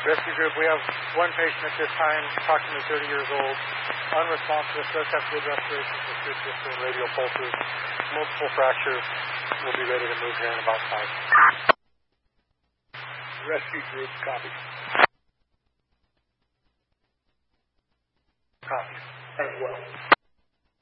Rescue group, we have one patient at this time, approximately 30 years old, unresponsive, does have good respiration for and radial pulses, multiple fractures. We'll be ready to move here in about 5. Rescue group, copy. Copy. As well.